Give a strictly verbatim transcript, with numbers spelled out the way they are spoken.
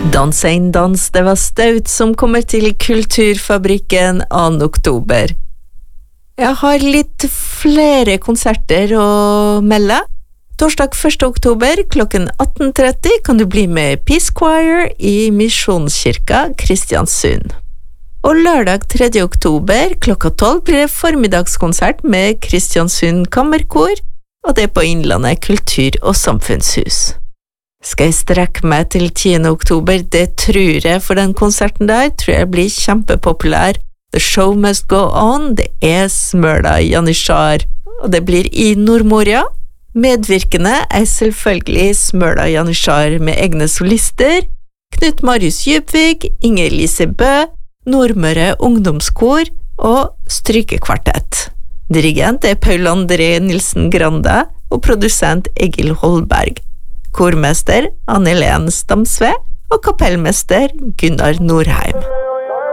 Dansa inn dans, det var Staut som kommer til Kulturfabrikken annen oktober. Jeg har litt flere konserter å melde. Torsdag første oktober klokken atten tretti kan du bli med Peace Choir i Misjonskirka Kristiansund. Og lørdag tredje oktober klokka tolv blir det formiddagskonsert med Kristiansund Kammerkor, og det er på Innlandet kultur- og samfunnshus. Skal jeg strekke meg til tiende oktober? Det tror jeg, for den konserten der tror jeg blir kjempepopulær. The show must go on, det er Smøla Janitsjar, og det blir i Nordmoria. Medvirkende er selvfølgelig Smøla Janitsjar med egne solister, Knut Marius Djupvig, Inger Lise Bø, Nordmøre Ungdomskor og Strykekvartett. Dirigent er Paul André Nilsen Grande og produsent Egil Holberg. Kormester Anne-Helen Stamsve og kapellmester Gunnar Norheim.